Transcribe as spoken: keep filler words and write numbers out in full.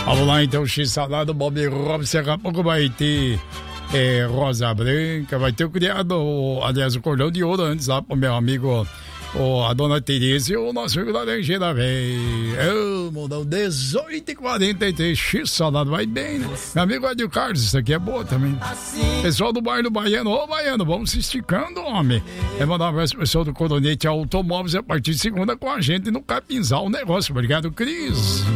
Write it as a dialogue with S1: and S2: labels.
S1: Vamos lá então, X-Salada, Bob Robson, daqui a pouco vai ter é, Rosa Branca, vai ter o criado, aliás, o cordão de ouro antes lá pro meu amigo, o, a dona Tereza e o nosso amigo Laranjeira, velho. Mudou dezoito e quarenta e três, X-Salada, vai bem, né? Meu amigo Adil Carlos, isso aqui é boa também. Pessoal do bairro do Baiano, ô Baiano, vamos se esticando, homem. É mandar um abraço pro pessoal do Coronete Automóveis a partir de segunda com a gente no Capinzal, o negócio. Obrigado, Cris.